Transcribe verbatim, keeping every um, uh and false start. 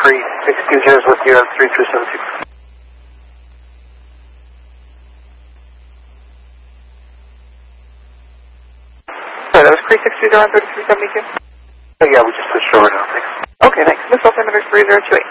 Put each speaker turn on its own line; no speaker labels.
three six two zeros with you at three three seven two.
Sorry, that was three six two zero on thirty-three seventy-two?
Oh, yeah, we just switched over now. Thanks.
Okay, thanks. Missile altimeter three zero two eight.